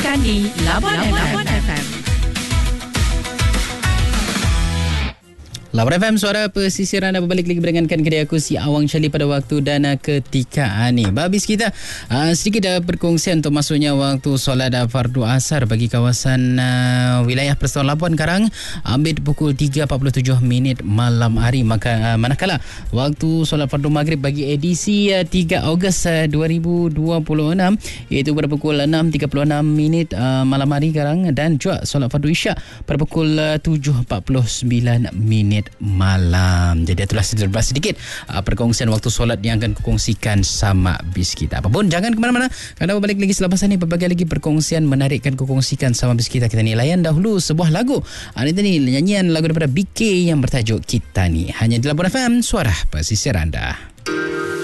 dengarkan di Labuan FM. Labuan FM, suara pesisir anda berbalik lagi berengankan kedai aku si Awang Syali pada waktu dan ketika ni. Habis kita sedikit perkongsian untuk masuknya waktu solat fardu asar bagi kawasan wilayah Persatuan Labuan Karang ambil pukul 3.47 malam hari. Manakala waktu solat fardu maghrib bagi edisi 3 Ogos 2026 iaitu pada pukul 6.36 malam hari Karang, dan juga solat fardu isyak pada pukul 7.49 malam. Jadi itulah sedikit perkongsian waktu solat yang akan kukongsikan sama bis kita. Apapun jangan ke mana-mana, kerana berbalik lagi selepas ini berbagai lagi perkongsian menarik akan kukongsikan sama bis kita. Kita ni layan dahulu sebuah lagu. Ini ni nyanyian lagu daripada BK yang bertajuk Kita Ni, hanya di Labuan FM, suara pesisir anda.